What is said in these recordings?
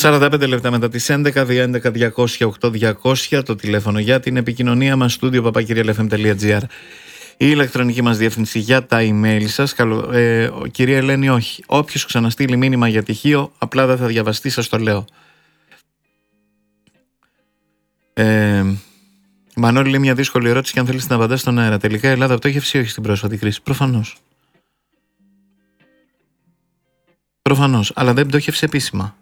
45 λεπτά μετά τις 11, 211-200-8200 το τηλέφωνο για την επικοινωνία μας, studio@papakirialfm.gr. Η ηλεκτρονική μας διεύθυνση για τα email σας. Κυρία Ελένη, όχι. Όποιος ξαναστείλει μήνυμα για τυχείο, απλά δεν θα διαβαστεί, σας το λέω. Μανώλη λέει μια δύσκολη ερώτηση και αν θέλεις να απαντάς στον αέρα. Τελικά η Ελλάδα πτώχευσε ή όχι στην πρόσφατη κρίση? Προφανώς. Προφανώς, αλλά δεν πτώχευσε επίσημα.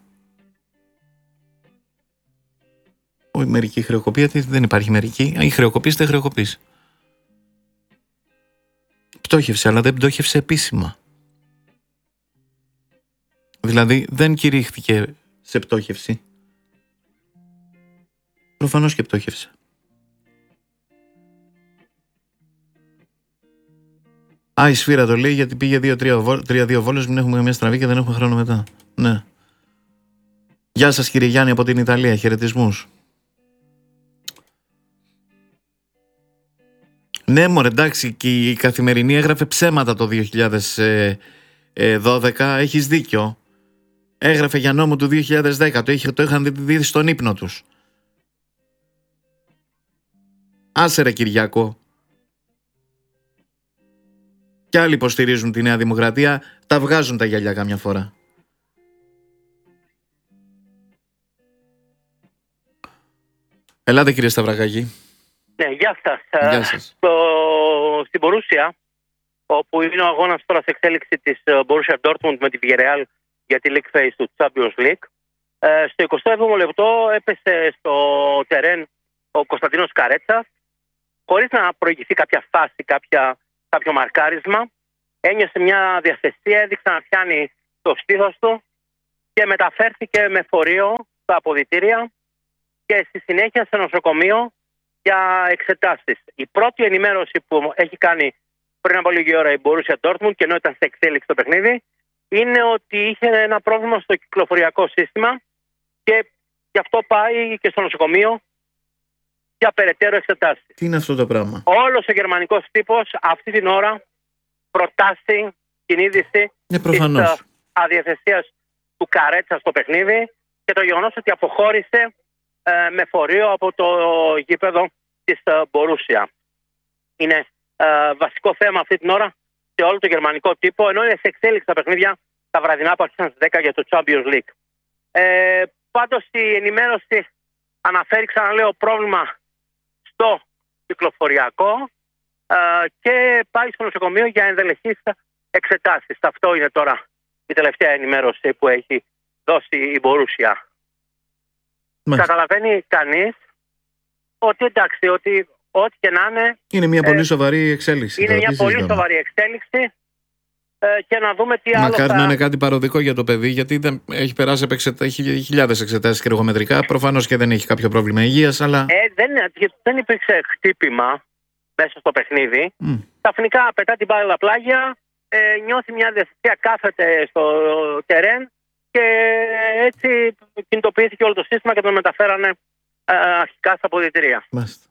Όχι μερική χρεοκοπία, δεν υπάρχει μερική. Η χρεοκοπής δεν χρεοκοπής. Πτώχευσε, αλλά δεν πτώχευσε επίσημα. Δηλαδή δεν κηρύχθηκε σε πτώχευση. Προφανώς και πτώχευσε. Η Σφύρα το λέει γιατί πήγε 2-3 βόλες, μην έχουμε μια στραβή και δεν έχουμε χρόνο μετά. Ναι. Γεια σας κύριε Γιάννη από την Ιταλία, χαιρετισμούς. Ναι μωρέ, εντάξει, και η Καθημερινή έγραφε ψέματα το 2012, έχεις δίκιο. Έγραφε για νόμο του 2010, το είχαν δει στον ύπνο τους. Άσε ρε Κυριάκο. Κι άλλοι υποστηρίζουν τη Νέα Δημοκρατία, τα βγάζουν τα γυαλιά κάμια φορά. Ελάτε κύριε Σταυρακάκη. Ναι, γεια σας. Γεια σας. Στην Μπορούσια, όπου είναι ο αγώνας τώρα σε εξέλιξη της Borussia Dortmund με τη Villarreal για τη League Phase του Champions League, στο 27ο λεπτό έπεσε στο τερέν ο Κωνσταντίνος Καρέτσας, χωρίς να προηγηθεί κάποια φάση, κάποιο μαρκάρισμα. Ένιωσε μια διαθεσία, έδειξε να πιάνει το στήθος του και μεταφέρθηκε με φορείο στα αποδυτήρια και στη συνέχεια σε νοσοκομείο για εξετάσεις. Η πρώτη ενημέρωση που έχει κάνει πριν από λίγη ώρα η Borussia Dortmund, και ενώ ήταν σε εξέλιξη το παιχνίδι, είναι ότι είχε ένα πρόβλημα στο κυκλοφοριακό σύστημα και γι' αυτό πάει και στο νοσοκομείο για περαιτέρω εξετάσεις. Τι είναι αυτό το πράγμα? Όλος ο γερμανικός τύπος αυτή την ώρα προτάσει την είδηση της αδιαθεσίας του Καρέτσα στο παιχνίδι και το γεγονός ότι αποχώρησε με φορείο από το γήπεδο της Μπορούσια. Είναι βασικό θέμα αυτή την ώρα σε όλο το γερμανικό τύπο, ενώ είναι σε εξέλιξη τα παιχνίδια τα βραδινά που άρχισαν στις 10 για το Champions League. Πάντως η ενημέρωση αναφέρει, ξαναλέω, πρόβλημα στο κυκλοφοριακό και πάει στο νοσοκομείο για ενδελεχείς εξετάσεις. Αυτό είναι τώρα η τελευταία ενημέρωση που έχει δώσει η Μπορούσια. Καταλαβαίνει κανείς ότι εντάξει, ότι ό,τι και να είναι... Είναι μια πολύ σοβαρή εξέλιξη. Είναι μια πολύ σοβαρή εξέλιξη και να δούμε τι άλλο Μακάρι να είναι κάτι παροδικό για το παιδί, γιατί έχει περάσει έχει χιλιάδες εξετάσεις χειρουργομετρικά. Προφανώς και δεν έχει κάποιο πρόβλημα υγείας, αλλά... δεν υπήρξε χτύπημα μέσα στο παιχνίδι. Ξαφνικά πετά την μπάλα πλάγια, νιώθει μια διαθεσία, κάθεται στο τερέν και έτσι κινητοποιήθηκε όλο το σύστημα και τον μεταφέρανε αρχικά στα αποδυτήρια.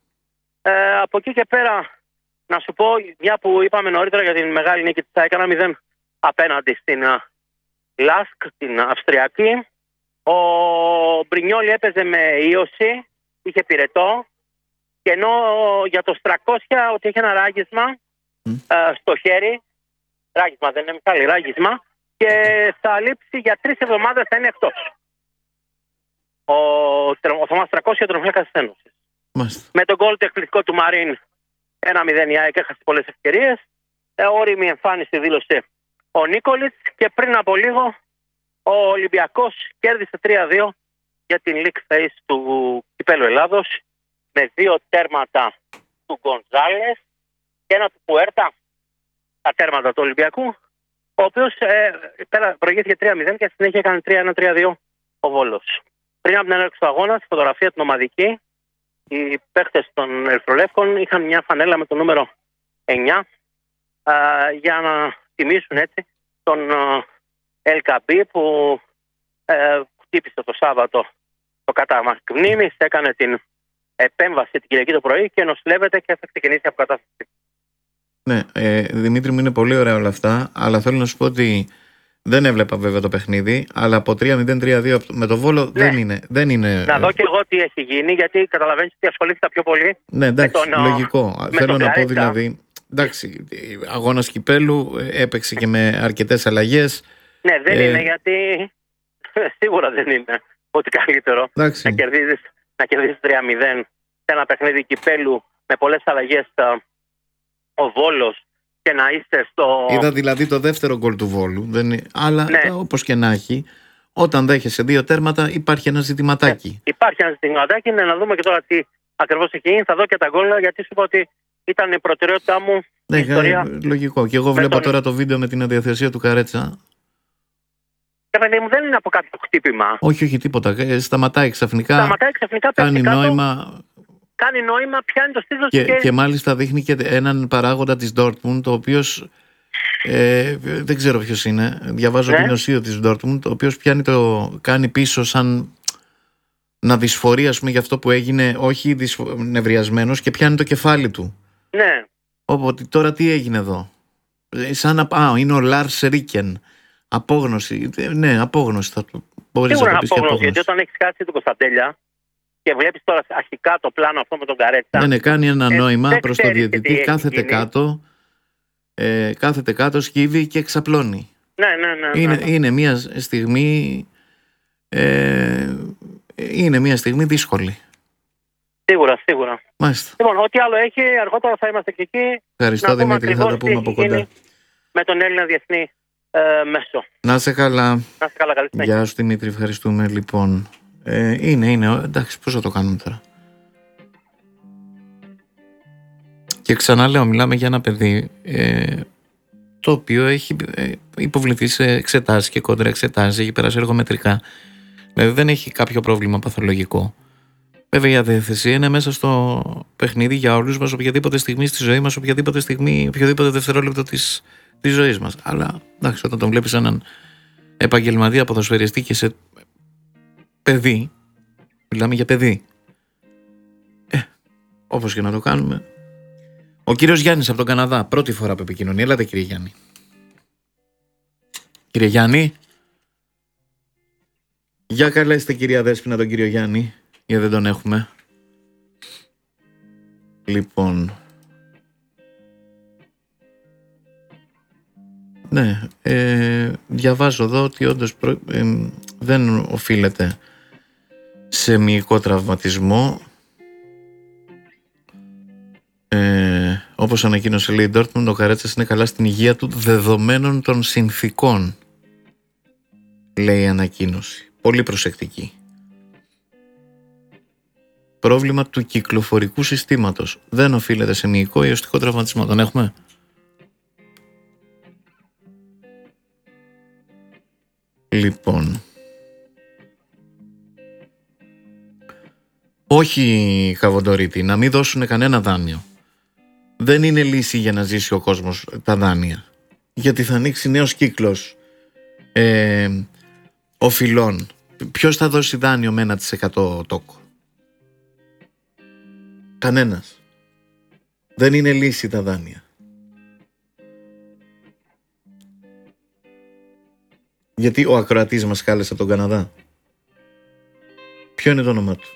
Από εκεί και πέρα, να σου πω, μια που είπαμε νωρίτερα για την μεγάλη νίκη της ΑΕΚ 1-0 απέναντι στην Λάσκ, την Αυστριακή. Ο Μπρινιόλι έπαιζε με ίωση, είχε πυρετό, και ενώ για το Στρακόσια ότι είχε ένα ράγισμα στο χέρι, ράγισμα δεν είναι μεγάλη, ράγισμα, και θα λείψει για 3 εβδομάδες, θα είναι εκτός. Ο Θωμάς Στρακόσια, τερματοφύλακας της Ένωσης. Με τον γκολ εκπληκτικό του Μαρίν 1-0 η ΑΕΚ έχασε πολλές ευκαιρίες. Όριμη εμφάνιση δήλωσε ο Νίκολιτς και πριν από λίγο ο Ολυμπιακός κέρδισε 3-2 για την League Phase του Κυπέλλου Ελλάδος με 2 τέρματα του Γκονζάλες και ένα του Πουέρτα, τα τέρματα του Ολυμπιακού, ο οποίος προηγήθηκε 3-0 και συνέχεια έκανε 3-1-3-2 ο Βόλος. Πριν από την έναρξη του αγώνα, στη φωτογραφία την ομαδική, οι παίχτες των Ερυθρολεύκων είχαν μια φανέλα με το νούμερο 9 για να τιμήσουν έτσι τον Ελκαμπή που χτύπησε το Σάββατο το κατάμαχο μνήμης, έκανε την επέμβαση την Κυριακή το πρωί και νοσηλεύεται και θα ξεκινήσει η αποκατάσταση. Ναι, Δημήτρη μου, είναι πολύ ωραία όλα αυτά, αλλά θέλω να σου πω ότι Δεν έβλεπα βέβαια το παιχνίδι, αλλά από 3-0-3-2 με το Βόλο δεν είναι. Να δω και εγώ τι έχει γίνει, γιατί καταλαβαίνεις ότι ασχολήθηκα πιο πολύ. Ναι, εντάξει, λογικό. Θέλω να πω δηλαδή. Εντάξει, αγώνας κυπέλου έπαιξε και με αρκετές αλλαγές. Ναι, δεν είναι, γιατί σίγουρα δεν είναι ότι καλύτερο να κερδίσεις 3-0 σε ένα παιχνίδι κυπέλου με πολλές αλλαγές ο Βόλος και να είστε στο... Είδα δηλαδή το δεύτερο γκολ του Βόλου, αλλά όπως και να έχει, όταν δέχεσαι 2 τέρματα υπάρχει ένα ζητηματάκι. Υπάρχει ένα ζητηματάκι, να δούμε και τώρα τι ακριβώς έχει γίνει. Θα δω και τα γκολ, γιατί σου είπα ότι ήταν η προτεραιότητά μου. Ναι, ιστορία λογικό. Και εγώ βλέπω τώρα το βίντεο με την αδιαθεσία του Καρέτσα. Παιδί μου, δεν είναι από κάποιο χτύπημα. Όχι, τίποτα. Σταματάει ξαφνικά. Κάνει νόημα. Κάνει νόημα, πιάνει το στήθος και μάλιστα δείχνει και έναν παράγοντα της Dortmund, ο οποίος δεν ξέρω ποιος είναι. Διαβάζω την οσίο της Dortmund, ο οποίος κάνει πίσω σαν να δυσφορεί, ας πούμε, για αυτό που έγινε, όχι νευριασμένος, και πιάνει το κεφάλι του. Ναι. Οπότε τώρα τι έγινε εδώ. Σαν είναι ο Λάρς Ρίκεν. Απόγνωση. Ναι, απόγνωση θα το μπορείς να το πεις. Απόγνωση, γιατί όταν έχεις κάτσει τον Κωνσταντέλια και βλέπεις τώρα αρχικά το πλάνο αυτό με τον Καρέτσα. Ναι, κάνει ένα νόημα προς το διαιτητή. Κάθεται κάτω, σκύβει και ξαπλώνει. Ναι. Είναι μια στιγμή. Είναι μια στιγμή δύσκολη. Σίγουρα. Μάλιστα. Λοιπόν, ό,τι άλλο έχει, αργότερα θα είμαστε και εκεί. Ευχαριστώ, Δημήτρη, θα τα πούμε από κοντά. Με τον Έλληνα διεθνή μέσο. Να σε καλά. Καλή συνέχεια. Γεια σου, Δημήτρη, ευχαριστούμε. Λοιπόν, είναι. Εντάξει, πώς θα το κάνουμε τώρα. Και ξαναλέω, μιλάμε για ένα παιδί το οποίο έχει υποβληθεί σε εξετάσεις και κόντρα εξετάσεις, έχει περάσει εργομετρικά. Δηλαδή δεν έχει κάποιο πρόβλημα παθολογικό. Βέβαια η αδιαθεσία είναι μέσα στο παιχνίδι για όλους μας, οποιαδήποτε στιγμή στη ζωή μας, οποιαδήποτε στιγμή, οποιοδήποτε δευτερόλεπτο της ζωής μας. Αλλά εντάξει, όταν τον βλέπεις έναν επαγγελματία ποδοσφαιριστή και σε παιδί, μιλάμε για παιδί, όπως και να το κάνουμε. Ο κύριος Γιάννης από τον Καναδά, πρώτη φορά που επικοινωνεί. Έλατε, κύριε Γιάννη. Κύριε Γιάννη. Για καλέστε, κυρία Δέσποινα, τον κύριο Γιάννη, γιατί δεν τον έχουμε. Λοιπόν. Ναι, διαβάζω εδώ ότι όντως δεν οφείλεται σε μυϊκό τραυματισμό. Όπως ανακοίνωσε, λέει η Dortmund, ο Καρέτσας είναι καλά στην υγεία του δεδομένων των συνθήκων, λέει η ανακοίνωση. Πολύ προσεκτική. Πρόβλημα του κυκλοφορικού συστήματος. Δεν οφείλεται σε μυϊκό ή οστικό τραυματισμό. Τον έχουμε? Λοιπόν. Όχι, Καβοντορίτη, να μην δώσουν κανένα δάνειο. Δεν είναι λύση για να ζήσει ο κόσμος τα δάνεια. Γιατί θα ανοίξει νέος κύκλος οφειλών. Ποιος θα δώσει δάνειο με 1% τόκο? Κανένας. Δεν είναι λύση τα δάνεια. Γιατί ο ακροατής μας κάλεσε από τον Καναδά. Ποιο είναι το όνομά του?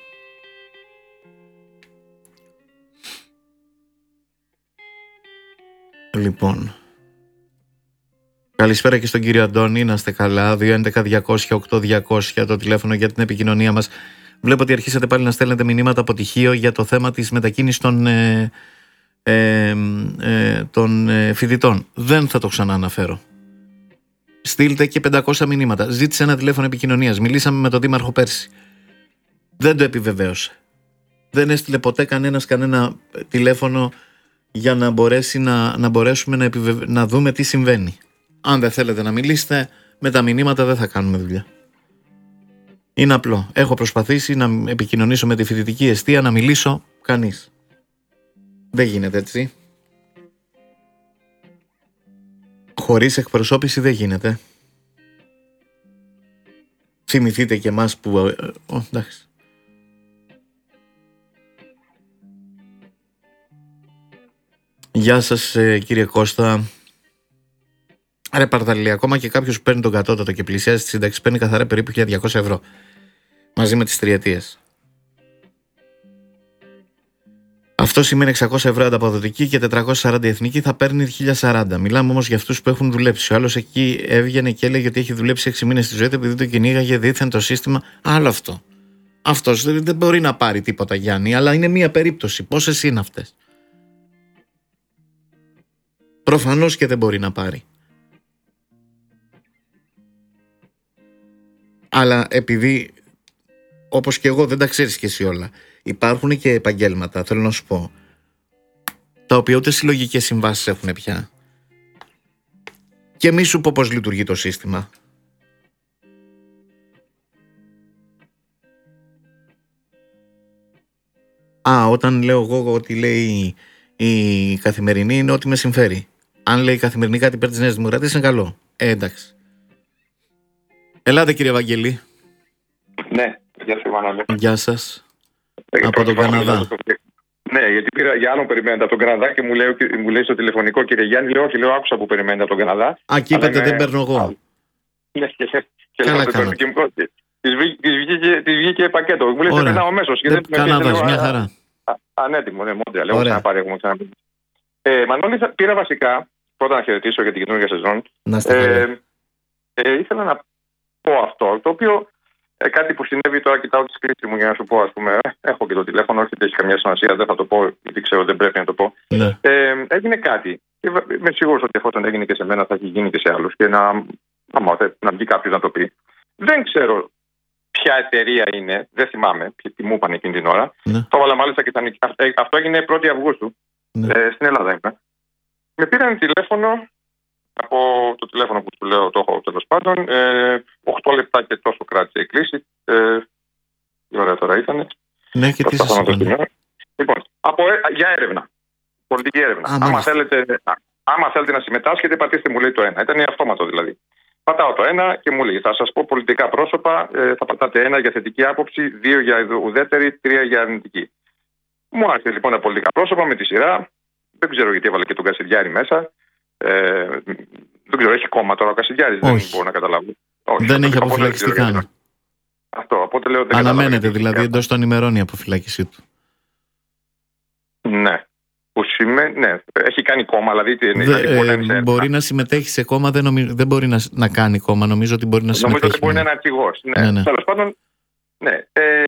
Λοιπόν, καλησπέρα και στον κύριο Αντώνη, να είστε καλά. 211-200-8200 το τηλέφωνο για την επικοινωνία μας. Βλέπω ότι αρχίσατε πάλι να στέλνετε μηνύματα από τυχείο για το θέμα της μετακίνησης των φοιτητών. Δεν θα το ξανααναφέρω. Στείλτε και 500 μηνύματα. Ζήτησε ένα τηλέφωνο επικοινωνίας. Μιλήσαμε με τον δήμαρχο πέρσι. Δεν το επιβεβαίωσε. Δεν έστειλε ποτέ κανένα τηλέφωνο για να μπορέσει να μπορέσουμε να δούμε τι συμβαίνει. Αν δεν θέλετε να μιλήσετε, με τα μηνύματα δεν θα κάνουμε δουλειά. Είναι απλό. Έχω προσπαθήσει να επικοινωνήσω με τη φοιτητική εστία, να μιλήσω, κανείς. Δεν γίνεται έτσι. Χωρίς εκπροσώπηση δεν γίνεται. Θυμηθείτε και εμάς που... εντάξει. Γεια σας, κύριε Κώστα. Άρα Παρταλή, ακόμα και κάποιος που παίρνει τον κατώτατο και πλησιάζει τη σύνταξη παίρνει καθαρά περίπου 1.200 ευρώ. Μαζί με τις τριετίες. Αυτό σημαίνει 600 ευρώ ανταποδοτική και 440 εθνική, θα παίρνει 1.040. Μιλάμε όμως για αυτούς που έχουν δουλέψει. Ο άλλος εκεί έβγαινε και έλεγε ότι έχει δουλέψει 6 μήνες στη ζωή του επειδή το κυνήγαγε δίθεν το σύστημα. Άλλο αυτό. Αυτός δεν μπορεί να πάρει τίποτα, Γιάννη, αλλά είναι μία περίπτωση. Πόσες είναι αυτές? Προφανώς και δεν μπορεί να πάρει. Αλλά επειδή, όπως και εγώ, δεν τα ξέρεις και εσύ όλα, υπάρχουν και επαγγέλματα, θέλω να σου πω, τα οποία ούτε συλλογικές συμβάσεις έχουν πια. Και μη σου πω πώς λειτουργεί το σύστημα. Όταν λέω εγώ ότι λέει η Καθημερινή είναι ό,τι με συμφέρει. Αν λέει η Καθημερινή κάτι υπέρ της Νέας Δημοκρατίας είναι καλό. Εντάξει. Ελάτε κύριε Βαγγέλη. Ναι, γεια σου Μανώλη. Γεια σας. Από τον Καναδά. Ναι, γιατί πήρα για άλλον περιμένετε από τον Καναδά και μου λέει στο τηλεφωνικό, κύριε Γιάννη, λέω όχι, άκουσα που περιμένετε από τον Καναδά. Και είπατε δεν παίρνω εγώ. Ναι, καλά κάνατε. Της βγήκε πακέτο. Μου λέει περνάω αμέσως. Καναδάς, μια χαρά. Ανέτοιμο, ναι, Μόντρεαλ. Έχω ξαναπάρει, έχουμε ξαναπεί. Μανώλη, πήρα βασικά, πρώτα να χαιρετήσω για την καινούργια σεζόν. Ήθελα να πω αυτό, το οποίο κάτι που συνέβη τώρα, κοιτάω τη σκρίτη μου για να σου πω, ας πούμε, έχω και το τηλέφωνο, όχι ότι έχει καμία σημασία, δεν θα το πω, γιατί ξέρω δεν πρέπει να το πω. Ναι. Έγινε κάτι. Και είμαι σίγουρος ότι εφόσον έγινε και σε μένα, θα έχει γίνει και σε άλλους. Και να βγει κάποιος να το πει. Δεν ξέρω ποια εταιρεία είναι, δεν θυμάμαι τι μου είπαν εκείνη την ώρα. Ναι. Το έβαλα μάλιστα και αυτό έγινε 1η Αυγούστου. Ναι. Στην Ελλάδα ήμουν. Με πήραν τηλέφωνο. Από το τηλέφωνο που του λέω, το έχω τέλος πάντων, 8 λεπτά και τόσο κράτησε η κλήση. Τι ωραία τώρα ήταν. Ναι, και τι σας είπαν? Λοιπόν, για έρευνα. Πολιτική έρευνα. Άμα θέλετε να συμμετάσχετε, πατήστε, μου λέει το 1. Ήταν αυτόματο δηλαδή. Πατάω το 1 και μου λέει, θα σας πω πολιτικά πρόσωπα, θα πατάτε 1 για θετική άποψη, 2 για ουδέτερη, 3 για αρνητική. Μου άρχισε λοιπόν τα πολιτικά πρόσωπα με τη σειρά. Δεν ξέρω γιατί έβαλε και τον Κασιδιάρη μέσα. Δεν ξέρω, έχει κόμμα τώρα ο Κασιδιάρης? Δεν μπορώ να καταλάβω. Δεν έχει αποφυλακιστεί καν. Αυτό, οπότε λέω. Αναμένεται δηλαδή εντός των ημερών η αποφυλάκησή του. Ναι. Που σημαίνει, ναι, έχει κάνει κόμμα, δηλαδή. Μπορεί να συμμετέχει σε κόμμα, δεν μπορεί να κάνει κόμμα. Νομίζω ότι μπορεί να συμμετέχει. Νομίζω ότι μπορεί να είναι αρχηγός. Ναι. Τέλος πάντων, ναι.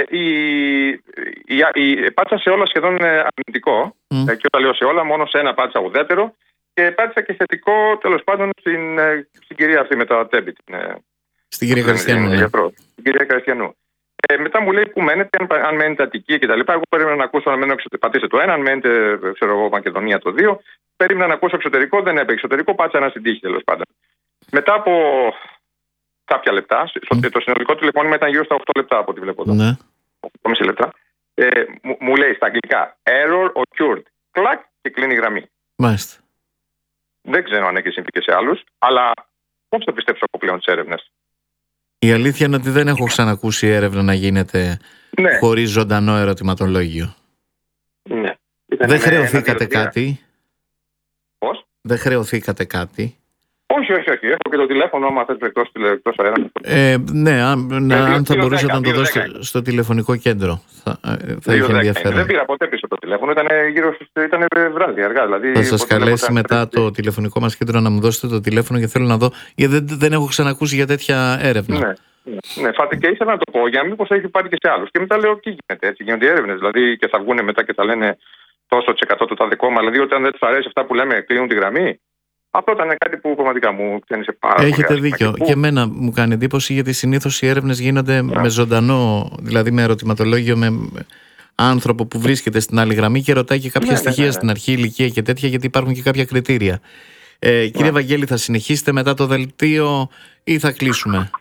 Πάτησα σε όλα σχεδόν αρνητικό. Και όταν λέω σε όλα, μόνο σε ένα πάτησα ουδέτερο. Και πάτησα και θετικό, τέλος πάντων, στην κυρία αυτή με τα τέμπη. Στην κυρία Καριστιανού. Στην κυρία Καριστιανού. Μετά μου λέει που μένετε, αν μένετε Αττική κτλ. Εγώ περίμενα να ακούσω, αν μένω πατήστε το 1, αν μένετε, ξέρω εγώ, Μακεδονία το 2. Περίμενα να ακούσω εξωτερικό, δεν έπαιξε εξωτερικό, πάτησα ένα στην τύχη τέλος πάντων. Μετά από κάποια λεπτά, το συνολικό τηλεφώνημα ήταν γύρω στα 8 λεπτά από ό,τι βλέπω εδώ. Ναι. 8,5 λεπτά. Μου λέει στα αγγλικά error occurred. Κλακ και κλείνει η γραμμή. Μάλιστα. Δεν ξέρω αν έχει συμβεί και σε άλλους, αλλά πώς θα πιστέψω από πλέον τις έρευνες? Η αλήθεια είναι ότι δεν έχω ξανακούσει έρευνα να γίνεται χωρίς ζωντανό ερωτηματολόγιο. Ναι. Δεν χρεωθήκατε κάτι? Πώς? Δεν χρεωθήκατε κάτι? Όχι. Έχω και το τηλέφωνο, άμα θες εκτός αέρα. Ναι, αν θα μπορούσατε να το δώσετε στο τηλεφωνικό κέντρο. Θα είχε ενδιαφέρον. Δεν πήρα ποτέ πίσω το τηλέφωνο, ήταν βράδυ, αργά. Δηλαδή, θα σας καλέσει μετά το τηλεφωνικό μας κέντρο να μου δώσετε το τηλέφωνο και θέλω να δω, γιατί δεν έχω ξανακούσει για τέτοια έρευνα. Ναι, φάτε και ήθελα να το πω για μήπως έχει πάρει και σε άλλους. Και μετά λέω, τι γίνεται, έτσι γίνονται οι έρευνες. Δηλαδή και θα βγουν μετά και θα λένε τόσο % το τάδε κόμμα. Δηλαδή όταν δεν τους αρέσει αυτά που λέμε, κλείνουν τη γραμμή. Αυτό ήταν κάτι που πραγματικά μου ξένησε πάρα πολύ. Έχετε δίκιο. Και εμένα μου κάνει εντύπωση, γιατί συνήθως οι έρευνες γίνονται με ζωντανό, δηλαδή με ερωτηματολόγιο, με άνθρωπο που βρίσκεται στην άλλη γραμμή και ρωτάει και κάποια στοιχεία στην αρχή, ηλικία και τέτοια, γιατί υπάρχουν και κάποια κριτήρια. Κύριε Βαγγέλη, θα συνεχίσετε μετά το δελτίο ή θα κλείσουμε?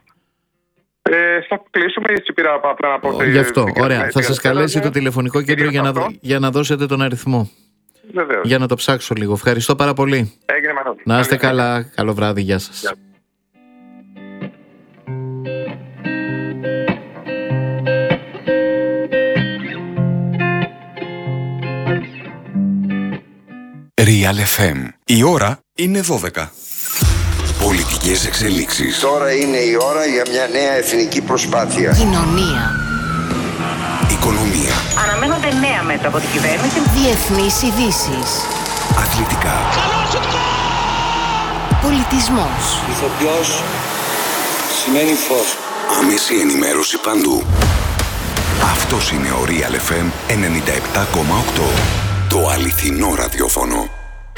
Θα κλείσουμε, έτσι πήρα απλά να πω. Γι' αυτό, ωραία. Θα σας καλέσει το τηλεφωνικό κέντρο για να δώσετε τον αριθμό. Βεβαίως. Για να το ψάξω λίγο. Ευχαριστώ πάρα πολύ. Έγινε, Μανώλη. Να είστε καλά. Καλό βράδυ. Γεια σας. Real FM. Η ώρα είναι 12. Πολιτικές εξελίξεις. Τώρα είναι η ώρα για μια νέα εθνική προσπάθεια. Κοινωνία. Οικονομία. Αναμένονται νέα μέτρα από την κυβέρνηση. Διεθνείς ειδήσεις. Αθλητικά. Πολιτισμός. Ηθοποιός σημαίνει φως. Άμεση ενημέρωση παντού. Αυτός είναι ο Real FM 97,8. Το αληθινό ραδιόφωνο.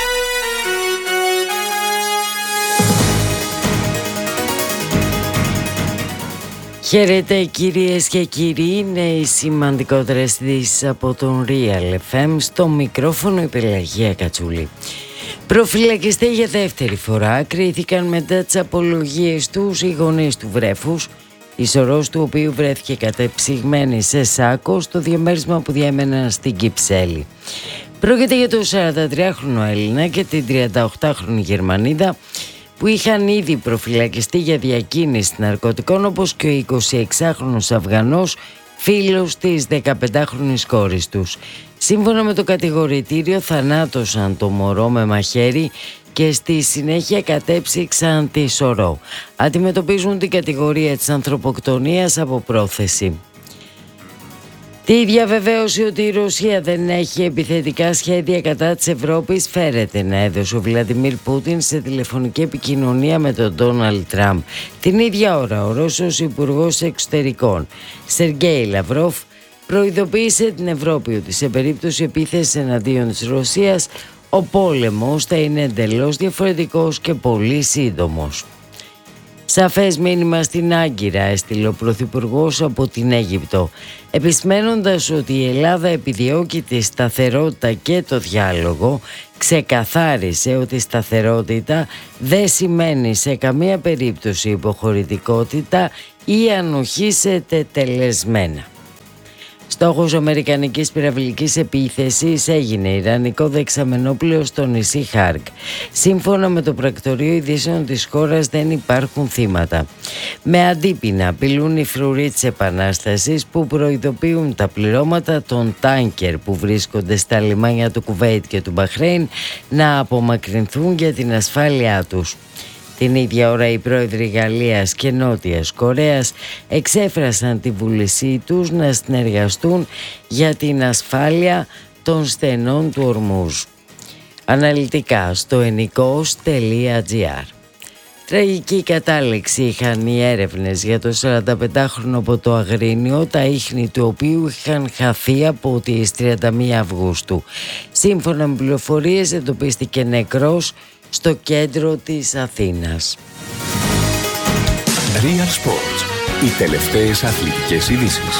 Χαίρετε κυρίες και κύριοι, είναι οι σημαντικότερες ειδήσεις από τον Real FM. Στο μικρόφωνο η Πελαγία Κατσούλη. Προφυλακιστές για δεύτερη φορά κρίθηκαν μετά τις απολογίες τους οι γονείς του βρέφους, η σωρός του οποίου βρέθηκε κατεψυγμένη σε σάκο στο διαμέρισμα που διέμεναν στην Κυψέλη. Πρόκειται για τον 43χρονο Έλληνα και την 38χρονη Γερμανίδα, που είχαν ήδη προφυλακιστεί για διακίνηση ναρκωτικών, όπως και ο 26χρονος Αφγανός, φίλος της 15χρονης κόρης τους. Σύμφωνα με το κατηγορητήριο, θανάτωσαν το μωρό με μαχαίρι και στη συνέχεια κατέψυξαν τη σωρό. Αντιμετωπίζουν την κατηγορία της ανθρωποκτονίας από πρόθεση. Τη διαβεβαίωση ότι η Ρωσία δεν έχει επιθετικά σχέδια κατά της Ευρώπης φέρεται να έδωσε ο Βλαντιμίρ Πούτιν σε τηλεφωνική επικοινωνία με τον Ντόναλντ Τραμπ. Την ίδια ώρα ο Ρώσος Υπουργός Εξωτερικών Σεργέη Λαυρόφ προειδοποίησε την Ευρώπη ότι σε περίπτωση επίθεσης εναντίον της Ρωσίας ο πόλεμος θα είναι εντελώς διαφορετικός και πολύ σύντομος. Σαφές μήνυμα στην Άγκυρα έστειλε ο Πρωθυπουργός από την Αίγυπτο, επισμένοντας ότι η Ελλάδα επιδιώκει τη σταθερότητα και το διάλογο. Ξεκαθάρισε ότι η σταθερότητα δεν σημαίνει σε καμία περίπτωση υποχωρητικότητα ή ανοχή σε τετελεσμένα. Στόχος αμερικανικής πυραυλικής επίθεσης έγινε ιρανικό δεξαμενόπλαιο στο νησί Χάρκ. Σύμφωνα με το πρακτορείο ειδήσεων της χώρας δεν υπάρχουν θύματα. Με αντίπεινα απειλούν οι φρουροί της Επανάστασης που προειδοποιούν τα πληρώματα των τάνκερ που βρίσκονται στα λιμάνια του Κουβέιτ και του Μπαχρέιν να απομακρυνθούν για την ασφάλειά τους. Την ίδια ώρα οι πρόεδροι Γαλλίας και Νότιας Κορέας εξέφρασαν τη βούλησή τους να συνεργαστούν για την ασφάλεια των στενών του Ορμούζ. Αναλυτικά στο ennikos.gr. Τραγική κατάληξη είχαν οι έρευνες για το 45χρονο από το Αγρίνιο, τα ίχνη του οποίου είχαν χαθεί από τις 31 Αυγούστου. Σύμφωνα με πληροφορίες εντοπίστηκε νεκρός στο κέντρο της Αθήνας. Real Sports. Οι τελευταίες αθλητικές ειδήσεις.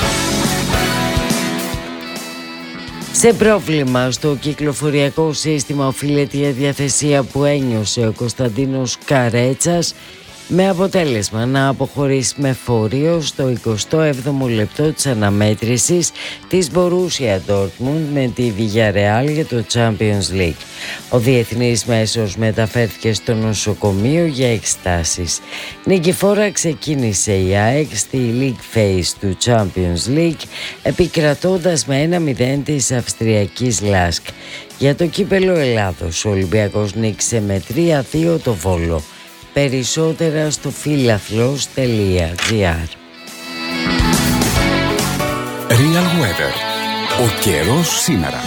Σε πρόβλημα στο κυκλοφοριακό σύστημα οφείλεται η αδιαθεσία που ένιωσε ο Κωνσταντίνος Καρέτσας, με αποτέλεσμα να αποχωρήσει με φόριο στο 27ο λεπτό της αναμέτρησης της Μπορούσια Ντόρτμουντ με τη Villarreal για το Champions League. Ο διεθνής μέσος μεταφέρθηκε στο νοσοκομείο για εξετάσεις. Νικηφόρα ξεκίνησε η ΑΕΚ στη League Phase του Champions League, επικρατώντας με 1-0 της Αυστριακής Λάσκ. Για το κύπελο Ελλάδος, ο Ολυμπιακός νίκησε με 3-2 το Βόλο. Περισσότερα στο φιλαθλός.gr. Real Weather. Ο καιρός σήμερα.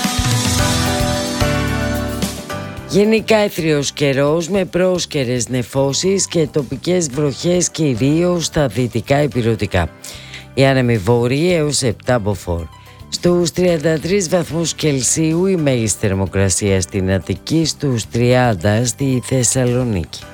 Γενικά έθριος καιρός με πρόσκαιρες νεφώσεις και τοπικές βροχές κυρίως στα δυτικά ηπειρωτικά. Οι άνεμοι βόρειοι έως 7 μποφόρ. Στους 33 βαθμούς Κελσίου η μέγιστη θερμοκρασία στην Αττική, στους 30 στη Θεσσαλονίκη.